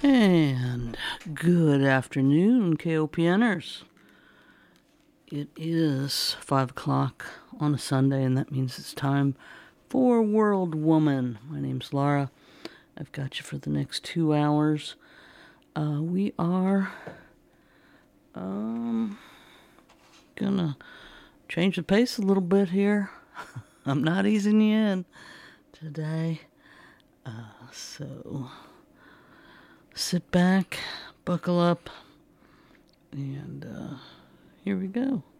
And good afternoon, KOPNers. It is 5 o'clock on a Sunday, and that means it's time for World Woman. My name's Laura. I've got you for the next 2 hours. We are gonna change the pace a little bit here. I'm not easing you in today. So sit back, buckle up, and here we go.